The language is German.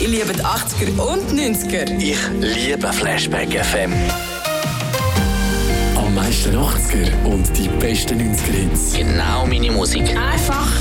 Ich liebe die 80er und 90er. Ich liebe Flashback FM. Am meisten 80er und die besten 90er-Hits. Genau meine Musik. Einfach